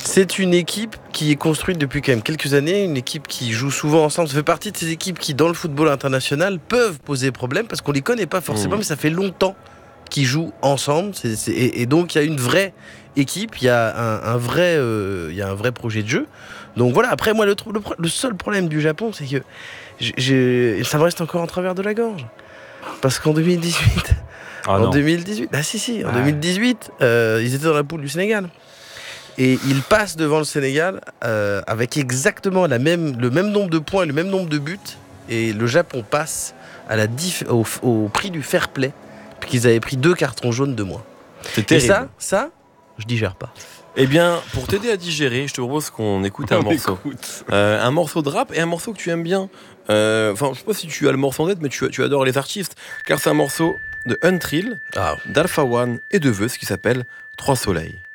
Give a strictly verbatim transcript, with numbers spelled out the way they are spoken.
C'est une équipe qui est construite depuis quand même quelques années, une équipe qui joue souvent ensemble. Ça fait partie de ces équipes qui, dans le football international, peuvent poser problème parce qu'on les connaît pas forcément, mmh. mais ça fait longtemps qu'ils jouent ensemble. C'est, c'est, et, et donc, il y a une vraie équipe, il y a un, un, vrai, euh, il y a un vrai projet de jeu. Donc voilà, après, moi, le, le, le seul problème du Japon, c'est que j'ai, j'ai, ça me reste encore en travers de la gorge. Parce qu'en deux mille dix-huit, ah en non. deux mille dix-huit, ah si, si, en ah. deux mille dix-huit, euh, ils étaient dans la poule du Sénégal. Et ils passent devant le Sénégal euh, avec exactement la même, le même nombre de points et le même nombre de buts. Et le Japon passe à la diff, au, au prix du fair play, puisqu'ils avaient pris deux cartons jaunes de moins. C'est terrible. Et ça, ça, je digère pas. Eh bien, pour t'aider à digérer, je te propose qu'on écoute un On morceau. Écoute. Euh, un morceau de rap et un morceau que tu aimes bien. Enfin, euh, je sais pas si tu as le morceau en tête, mais tu, tu adores les artistes. Car c'est un morceau de Untrill, ah. d'Alpha One et de Veus qui s'appelle Trois Soleils.